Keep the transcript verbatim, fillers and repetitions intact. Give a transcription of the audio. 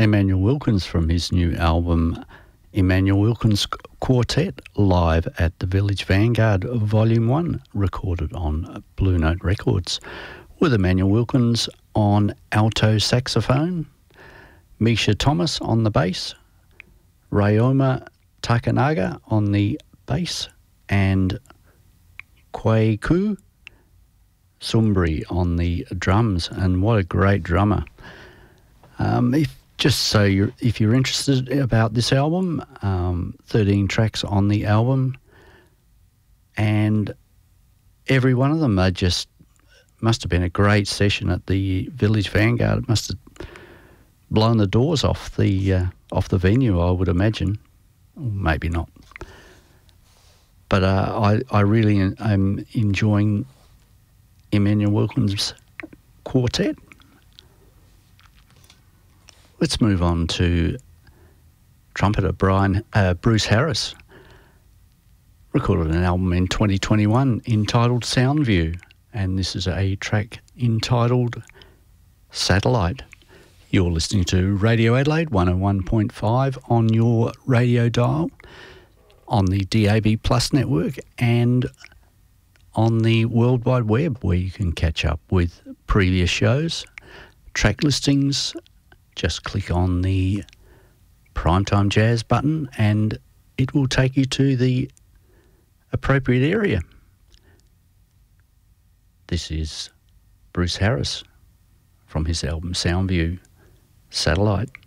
Emmanuel Wilkins from his new album Emmanuel Wilkins Quartet, live at the Village Vanguard Volume one, recorded on Blue Note Records, with Emmanuel Wilkins on alto saxophone, Misha Thomas on the bass, Ryoma Takanaga on the bass, and Kwaku Sumbri on the drums. And what a great drummer. Um, if Just so you're, if you're interested about this album, um, thirteen tracks on the album, and every one of them, they just must have been a great session at the Village Vanguard. It must have blown the doors off the uh, off the venue, I would imagine. Or maybe not. But uh, I I really am enjoying Emmanuel Wilkins' quartet. Let's move on to trumpeter Brian uh, Bruce Harris. Recorded an album in twenty twenty-one entitled Soundview, and this is a track entitled Satellite. You're listening to Radio Adelaide one oh one point five on your radio dial, on the D A B Plus network, and on the World Wide Web, where you can catch up with previous shows, track listings. Just click on the Primetime Jazz button and it will take you to the appropriate area. This is Bruce Harris from his album Soundview, Satellite.